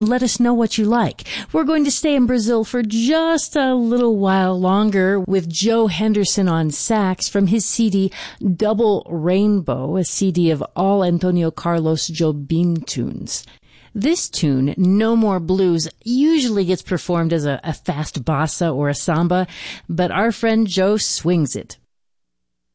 Let us know what you like. We're going to stay in Brazil for just a little while longer with Joe Henderson on sax from his CD Double Rainbow, a CD of all Antonio Carlos Jobim tunes. This tune, No More Blues, usually gets performed as a fast bossa or a samba, but our friend Joe swings it.